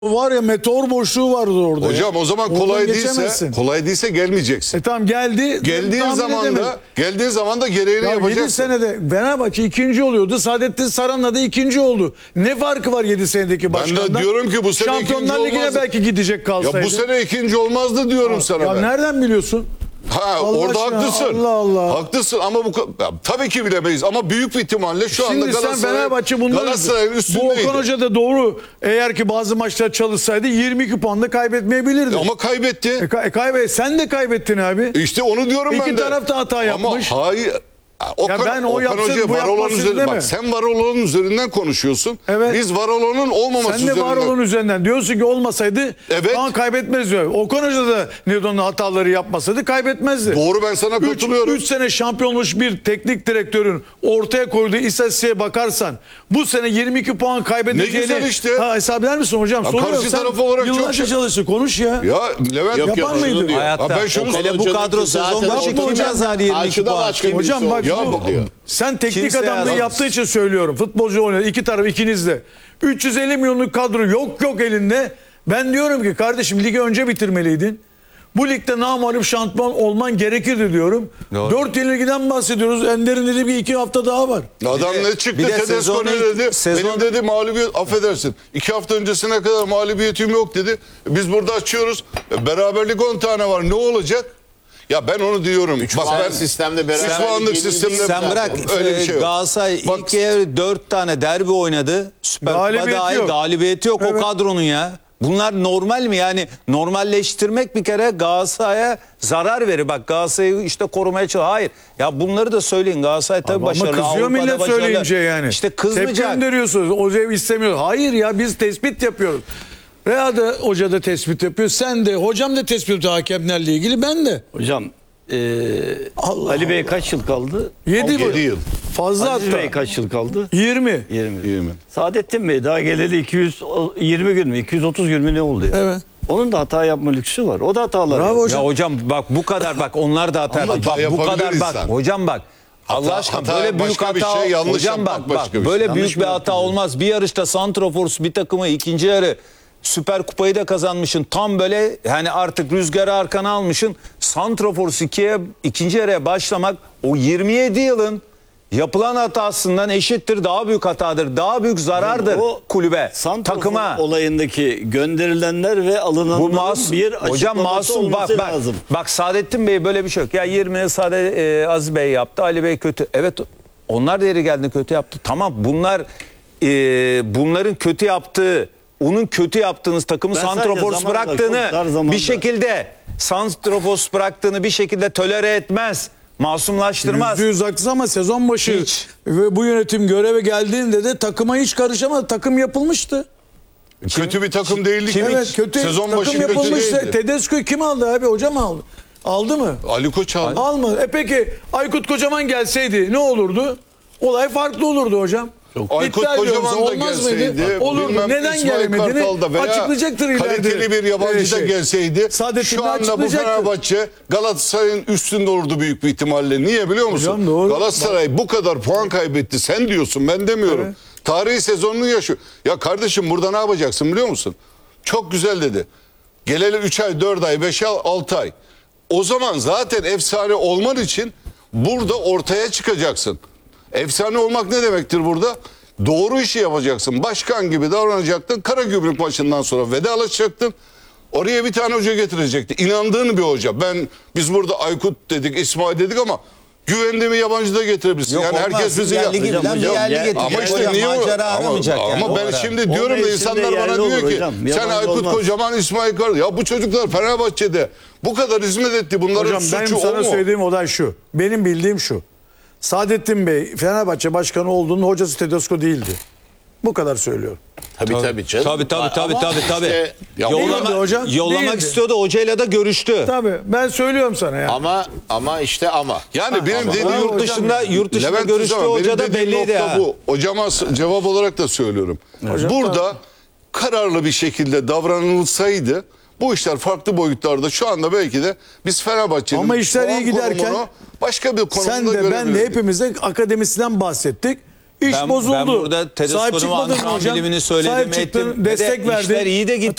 Var ya meteor boşluğu vardı orada. Hocam o zaman Oradan kolay geçemezsin. değilse gelmeyeceksin. Tamam geldi. Geldiğin zaman da gereğini Ya 7 yapacaksın. senede Fenerbahçe ikinci oluyordu. Saadettin Saran'la da ikinci oldu. Ne farkı var 7 senedeki başkandan? Ben de diyorum ki bu sene Şampiyonlar ikinci Ligi'ne olmazdı. belki gidecek kalsaydı. Ya bu sene ikinci olmazdı diyorum sana Ya ben. nereden biliyorsun? Ha, Allah orada aşkına, haklısın. Allah Allah. Haklısın ama ya, tabii ki bilemeyiz ama büyük bir ihtimalle şu anda Şimdi sen Fenerbahçe Galatasaray'ın bu üstündeydi. Okan Hoca da doğru, eğer ki bazı maçlar çalışsaydı 22 puan da kaybetmeyebilirdi. Ama kaybetti. Sen de kaybettin abi. İşte onu diyorum ben de. İki taraf da hata yapmış. Ama hayır. Ben o yapsın, bu yapmasın üzerinden, deme. bak sen var olanın üzerinden konuşuyorsun. Evet. Biz var olanın olmaması Sen de üzerinden. var olan üzerinden diyorsun ki olmasaydı Evet. puan kaybetmez diyor. Okan Hoca da Nedon'un hataları yapmasaydı kaybetmezdi. Doğru, ben sana katılıyorum. 3 sene şampiyon olmuş bir teknik direktörün ortaya koyduğu istatistiğe bakarsan bu sene 22 puan kaybedeceğini Ne güzel işte. hesap eder misin hocam? Soruyorum. karşı Sen taraf olarak çok yıllarca çalıştın, konuş ya. Ya Levent Yapar mıydı? şunu diyor. Hayatta. Ha, ben şunu Hele bu kadro sezon başı Yapma kim hocam. yazar 22 puan? Hocam bak Ya bu, diyor. sen teknik Kimse adamlığı yazamaz. yaptığı için söylüyorum. Futbolcu oynadı. İki taraf ikiniz de. 350 milyonluk kadro yok elinde. Ben diyorum ki kardeşim ligi önce bitirmeliydin. Bu ligde namağlup şampiyon olman gerekirdi diyorum. Doğru. 4 yenilgiden bahsediyoruz. Ender'in dediği bir 2 hafta daha var. Adam ne çıktı? bir de Tedesco sezonu- ne dedi? sezon- Benim dedi mağlubiyet, affedersin. 2 hafta öncesine kadar mağlubiyetim yok dedi. Biz burada açıyoruz. Beraberlik 10 tane var. Ne olacak? Ya ben onu diyorum. Bak puanlık ben sistemde beraberlik 3 puanlık yenilgi- sistemde Sen bırak öyle bir şey yok. Galatasaray Bak- ilk yarı 4 tane derbi oynadı. Süper Kupa Galibiyeti dahil yok. galibiyeti yok Evet. o kadronun ya. Bunlar normal mi? Yani normalleştirmek bir kere Galatasaray'a zarar verir. Bak Galatasaray'ı işte korumaya çalışıyor. Hayır. Ya bunları da söyleyin. Galatasaray tabii Ama başarılı. kızıyor Avrupa'da millet başarılı. söyleyince yani. İşte Tepki kızmayacak. gönderiyorsunuz. Hoca istemiyor. Hayır ya, biz tespit yapıyoruz. Veya da hoca da tespit yapıyor. Sen de, hocam da tespit yapıyor hakemlerle ilgili. Ben de. Hocam Ali Bey kaç yıl kaldı? 7 yıl. Fazla Aziz hatta. Bey kaç yıl kaldı? 20. 20. Saadettin Bey daha geleli 220 gün mü? 230 gün mü ne oldu ya? Evet. Onun da hata yapma lüksü var. O da hatalar Bravo yapıyor. hocam. Ya hocam bak bu kadar bak onlar da hata. Ama Bak hata bu kadar yapabilir bak insan. hocam bak. Allah Hata- aşkına hata böyle büyük başka bir hata şey, yanlış hocam yapmak bak başka bir böyle şey. büyük Yanlış bir mı hata yaptın? olmaz. Bir yarışta Santrofors bir takımı ikinci yarı Süper Kupayı da kazanmışsın. Tam böyle yani artık rüzgarı arkana almışsın. Santrofors ikinci yarıya başlamak o 27 yılın yapılan hatasından eşittir. Daha büyük hatadır. Daha büyük zarardır O kulübe, Santrfor takıma. olayındaki gönderilenler ve alınanların Bu masum, bir hocam açıklaması masum bak olması bak. lazım. Bak Saadettin Bey böyle bir şey yok. Ya 20'ye Aziz Bey yaptı. Ali Bey kötü. Evet onlar da yeri geldi kötü yaptı. Tamam bunlar bunların kötü yaptığı, onun kötü yaptığınız takımı Ben sadece Santrofors zamanla, çok dar bıraktığını zamanda. bir şekilde Santrofors bıraktığını bir şekilde tolere etmez. Masumlaştırmaz. %100 haksız ama sezon başı Hiç. ve bu yönetim göreve geldiğinde de takıma hiç karışamadı. Takım yapılmıştı. Kötü bir takım değildik. Evet, kötü. Sezon başı takım kötü yapılmıştı. değildi. Tedesco'yu kim aldı abi? Hoca mı aldı? Aldı mı? Ali Koç aldı. Almadı. Peki Aykut Kocaman gelseydi ne olurdu? Olay farklı olurdu hocam. Aykut İddia ediyorum Kocaman da sana, olmaz mıydı? gelseydi, Olurdu. bilmem Neden İsmail gelemediğini Kartal da veya açıklayacaktır ileride. kaliteli bir yabancı da gelseydi Saadettin şu anda bu açıklayacaktır. Fenerbahçe Galatasaray'ın üstünde olurdu büyük bir ihtimalle. Niye biliyor musun? Hocam doğru. Galatasaray bu kadar puan kaybetti. Sen diyorsun, ben demiyorum. Evet. Tarihi sezonunu yaşıyor. Ya kardeşim burada ne yapacaksın biliyor musun? Çok güzel dedi. Geleli 3 ay, 4 ay, 5 ay, 6 ay. O zaman zaten efsane olman için burada ortaya çıkacaksın. Efsane olmak ne demektir burada? Doğru işi yapacaksın. Başkan gibi davranacaktın. Karagümrük maçından sonra vedalaşacaktın. Oraya bir tane hoca getirecekti. İnandığın bir hoca. Biz burada Aykut dedik, İsmail dedik ama güvendiğimi yabancı da getirebilirsin. Yok, yani olmaz. herkes bizi Yerli gibi Hocam, lan bir yerli hocam, getirecek. ama işte Hocam, niye macera aramayacak yani. ama O ben ara. şimdi O diyorum da mevsimde insanlar bana yerli diyor olur ki hocam. sen Yabancı Aykut olmaz. Kocaman, İsmail Kartal. Ya bu çocuklar Fenerbahçe'de bu kadar hizmet etti. Bunların Hocam benim suçu o sana mu? söylediğim olay şu. Benim bildiğim şu. Saadettin Bey Fenerbahçe başkanı olduğunda hocası Tedesco değildi. Bu kadar söylüyorum. Tabii canım. Tabii. işte- Değildi hocam, Yollamak değildi. istiyordu. Hocayla da görüştü. Tabii ben söylüyorum sana ya. Ama Yani benim dediğim Bravo Yurt hocam dışında yurt dışında Levent görüştüğü Tuzan, hoca benim da dediğim belliydi nokta ha. bu. Hocama cevap olarak da söylüyorum. Burada kararlı bir şekilde davranılsaydı bu işler farklı boyutlarda şu anda belki de biz Fenerbahçe'nin Ama işler iyi puan giderken konumunu başka bir konumda Sen de ben de görebilirdik. hepimiz de akademisinden bahsettik. İş Ben bozuldu. burada Tedesco'nun Sahip çıkmadın mı antrenman hocam? bilimini söyledim, Sahip çıktın, ettim. destek Ve de verdin. işler iyi de gitti.